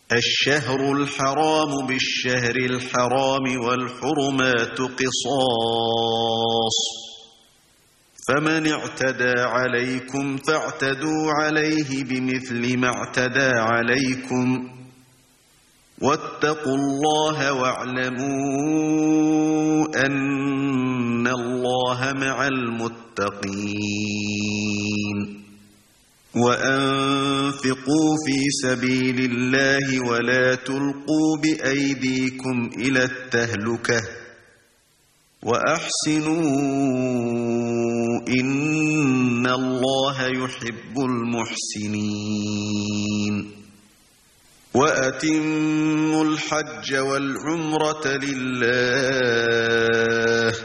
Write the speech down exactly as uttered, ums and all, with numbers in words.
الشهر الحرام بالشهر الحرام والحرمات قصاص، فمن اعتدى عليكم فاعتدوا عليه بمثل ما اعتدى عليكم، واتقوا الله واعلموا أن الله مع المتقين. وأنفقوا في سبيل الله ولا تلقوا بأيديكم إلى التهلكة، وأحسنوا إن الله يحب المحسنين. وأتموا الحج والعمرة لله،